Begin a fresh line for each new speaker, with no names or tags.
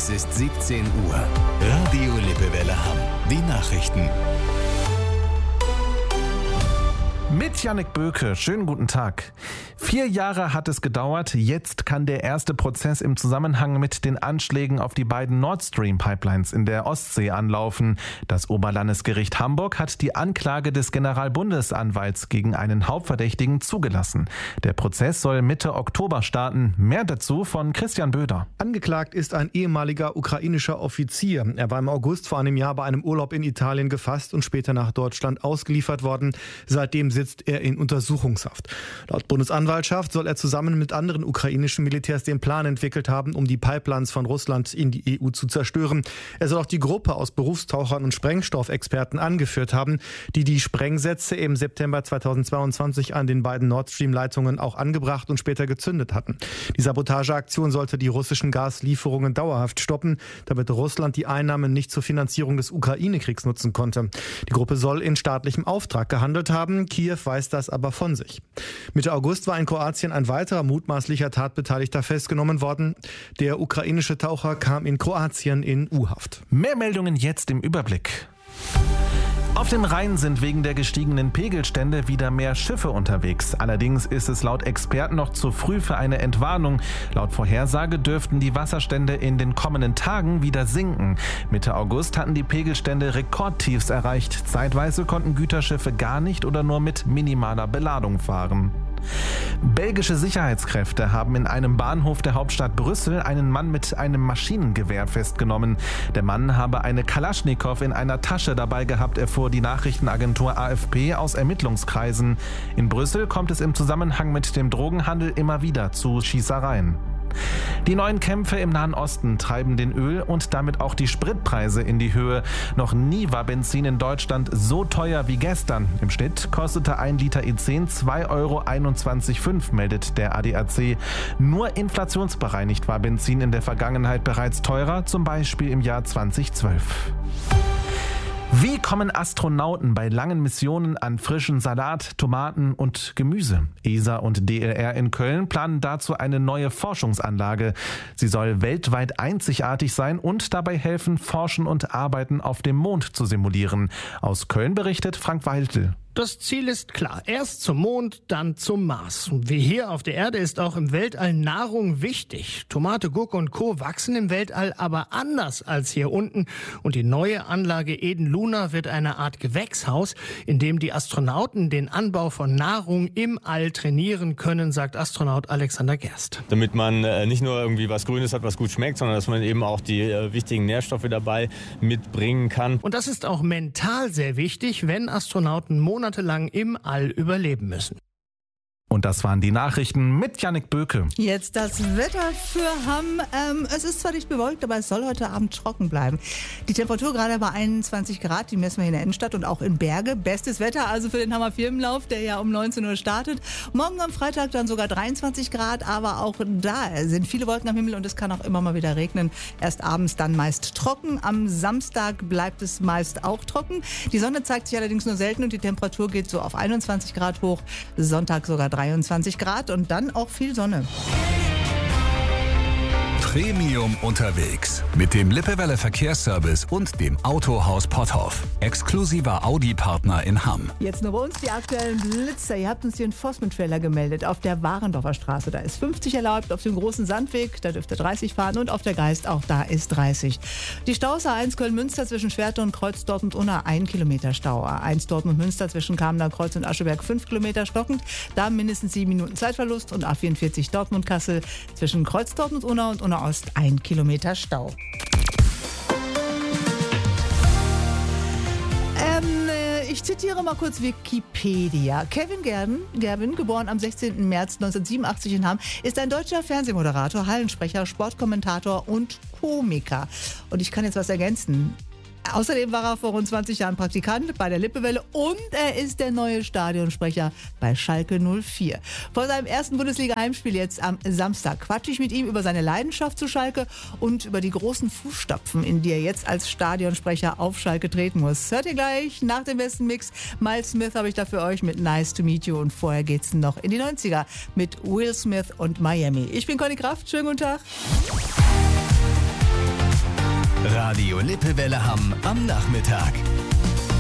Es ist 17 Uhr. Radio Lippewelle Hamm. Die Nachrichten.
Mit Jannik Böke, schönen guten Tag. 4 Jahre hat es gedauert, jetzt kann der erste Prozess im Zusammenhang mit den Anschlägen auf die beiden Nord Stream Pipelines in der Ostsee anlaufen. Das Oberlandesgericht Hamburg hat die Anklage des Generalbundesanwalts gegen einen Hauptverdächtigen zugelassen. Der Prozess soll Mitte Oktober starten. Mehr dazu von Christian Böder.
Angeklagt ist ein ehemaliger ukrainischer Offizier. Er war im August vor einem Jahr bei einem Urlaub in Italien gefasst und später nach Deutschland ausgeliefert worden. Seitdem sitzt er in Untersuchungshaft. Laut Bundesanwaltschaft soll er zusammen mit anderen ukrainischen Militärs den Plan entwickelt haben, um die Pipelines von Russland in die EU zu zerstören. Er soll auch die Gruppe aus Berufstauchern und Sprengstoffexperten angeführt haben, die Sprengsätze im September 2022 an den beiden Nord Stream-Leitungen auch angebracht und später gezündet hatten. Die Sabotageaktion sollte die russischen Gaslieferungen dauerhaft stoppen, damit Russland die Einnahmen nicht zur Finanzierung des Ukraine-Kriegs nutzen konnte. Die Gruppe soll in staatlichem Auftrag gehandelt haben. Kiew weist das aber von sich. Mitte August war in Kroatien ein weiterer mutmaßlicher Tatbeteiligter festgenommen worden. Der ukrainische Taucher kam in Kroatien in U-Haft.
Mehr Meldungen jetzt im Überblick. Auf dem Rhein sind wegen der gestiegenen Pegelstände wieder mehr Schiffe unterwegs. Allerdings ist es laut Experten noch zu früh für eine Entwarnung. Laut Vorhersage dürften die Wasserstände in den kommenden Tagen wieder sinken. Mitte August hatten die Pegelstände Rekordtiefs erreicht. Zeitweise konnten Güterschiffe gar nicht oder nur mit minimaler Beladung fahren. Belgische Sicherheitskräfte haben in einem Bahnhof der Hauptstadt Brüssel einen Mann mit einem Maschinengewehr festgenommen. Der Mann habe eine Kalaschnikow in einer Tasche dabei gehabt, erfuhr die Nachrichtenagentur AFP aus Ermittlungskreisen. In Brüssel kommt es im Zusammenhang mit dem Drogenhandel immer wieder zu Schießereien. Die neuen Kämpfe im Nahen Osten treiben den Öl- und damit auch die Spritpreise in die Höhe. Noch nie war Benzin in Deutschland so teuer wie gestern. Im Schnitt kostete 1 Liter E10 2,21 €, meldet der ADAC. Nur inflationsbereinigt war Benzin in der Vergangenheit bereits teurer, zum Beispiel im Jahr 2012. Wie kommen Astronauten bei langen Missionen an frischen Salat, Tomaten und Gemüse? ESA und DLR in Köln planen dazu eine neue Forschungsanlage. Sie soll weltweit einzigartig sein und dabei helfen, Forschen und Arbeiten auf dem Mond zu simulieren. Aus Köln berichtet Frank Weiltel.
Das Ziel ist klar. Erst zum Mond, dann zum Mars. Wie hier auf der Erde ist auch im Weltall Nahrung wichtig. Tomate, Gurke und Co. wachsen im Weltall aber anders als hier unten. Und die neue Anlage Eden Luna wird eine Art Gewächshaus, in dem die Astronauten den Anbau von Nahrung im All trainieren können, sagt Astronaut Alexander Gerst.
Damit man nicht nur irgendwie was Grünes hat, was gut schmeckt, sondern dass man eben auch die wichtigen Nährstoffe dabei mitbringen kann.
Und das ist auch mental sehr wichtig, wenn Astronauten monatelang im All überleben müssen.
Und das waren die Nachrichten mit Jannik Böke.
Jetzt das Wetter für Hamm. Es ist zwar nicht bewölkt, aber es soll heute Abend trocken bleiben. Die Temperatur gerade bei 21 Grad, die messen wir hier in der Innenstadt und auch in Berge. Bestes Wetter also für den Hammer Firmenlauf, der ja um 19 Uhr startet. Morgen am Freitag dann sogar 23 Grad, aber auch da sind viele Wolken am Himmel und es kann auch immer mal wieder regnen. Erst abends dann meist trocken. Am Samstag bleibt es meist auch trocken. Die Sonne zeigt sich allerdings nur selten und die Temperatur geht so auf 21 Grad hoch. Sonntag sogar 23 Grad und dann auch viel Sonne.
Premium unterwegs mit dem Lippewelle Verkehrsservice und dem Autohaus Potthoff. Exklusiver Audi-Partner in Hamm.
Jetzt nur bei uns die aktuellen Blitzer. Ihr habt uns hier einen Enforcement-Trailer gemeldet auf der Warendorfer Straße. Da ist 50 erlaubt, auf dem großen Sandweg, da dürft ihr 30 fahren und auf der Geist, auch da ist 30. Die Staus A1 Köln-Münster zwischen Schwerte und Kreuz Dortmund-Unna 1 Kilometer Stau. A1 Dortmund-Münster zwischen Kamener Kreuz und Ascheberg 5 Kilometer stockend. Da mindestens 7 Minuten Zeitverlust und A44 Dortmund-Kassel zwischen Kreuz Dortmund-Unna und Unna Ost 1 Kilometer Stau. Ich zitiere mal kurz Wikipedia. Kevin Gerben, geboren am 16. März 1987 in Hamm, ist ein deutscher Fernsehmoderator, Hallensprecher, Sportkommentator und Komiker. Und ich kann jetzt was ergänzen. Außerdem war er vor rund 20 Jahren Praktikant bei der Lippewelle und er ist der neue Stadionsprecher bei Schalke 04. Vor seinem ersten Bundesliga-Heimspiel jetzt am Samstag quatsche ich mit ihm über seine Leidenschaft zu Schalke und über die großen Fußstapfen, in die er jetzt als Stadionsprecher auf Schalke treten muss. Hört ihr gleich nach dem besten Mix. Miles Smith habe ich da für euch mit Nice to Meet You und vorher geht's noch in die 90er mit Will Smith und Miami. Ich bin Conny Kraft, schönen guten Tag.
Radio Lippewelle Hamm am Nachmittag.